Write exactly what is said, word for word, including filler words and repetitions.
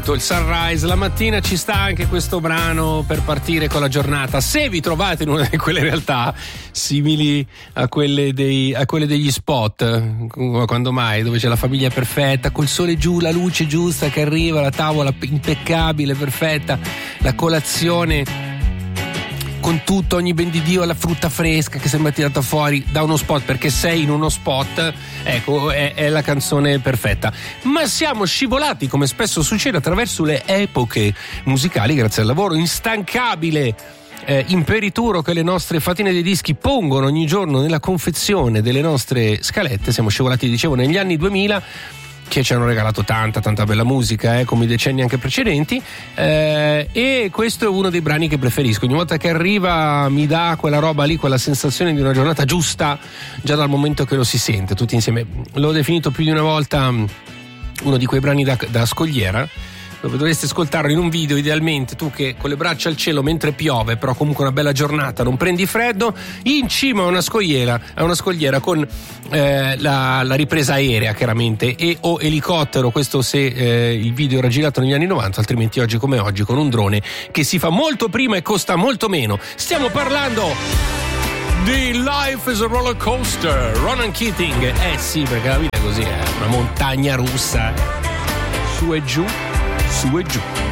appunto il sunrise, la mattina ci sta anche questo brano per partire con la giornata. Se vi trovate in una di quelle realtà simili a quelle, dei, a quelle degli spot, quando mai, dove c'è la famiglia perfetta, col sole giù, la luce giusta che arriva, la tavola impeccabile, perfetta, la colazione con tutto, ogni ben di Dio, la frutta fresca che sembra tirata fuori da uno spot, perché sei in uno spot, ecco, è, è la canzone perfetta. Ma siamo scivolati, come spesso succede, attraverso le epoche musicali grazie al lavoro instancabile, eh, imperituro che le nostre fatine dei dischi pongono ogni giorno nella confezione delle nostre scalette. Siamo scivolati, dicevo, negli anni duemila, che ci hanno regalato tanta tanta bella musica, eh, come i decenni anche precedenti, eh, e questo è uno dei brani che preferisco. Ogni volta che arriva mi dà quella roba lì, quella sensazione di una giornata giusta già dal momento che lo si sente tutti insieme. L'ho definito più di una volta uno di quei brani da, da scogliera, dove dovresti ascoltarlo in un video, idealmente tu che con le braccia al cielo mentre piove, però comunque una bella giornata, non prendi freddo, in cima a una scogliera, a una scogliera con eh, la, la ripresa aerea chiaramente, e o elicottero, questo se eh, il video era girato negli anni novanta, altrimenti oggi come oggi con un drone che si fa molto prima e costa molto meno. Stiamo parlando di Life is a Roller Coaster, Ronan Keating. Eh sì, perché la vita è così, è una montagna russa, su e giù, su e giù.